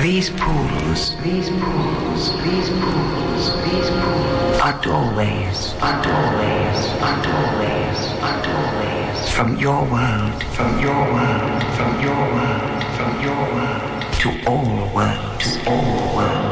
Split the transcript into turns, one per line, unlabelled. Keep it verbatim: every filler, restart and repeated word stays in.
These pools, these pools, these pools, these pools are doorways, are doorways, are doorways, are doorways from your world, from your world, from your world, from your world to all worlds, to all worlds.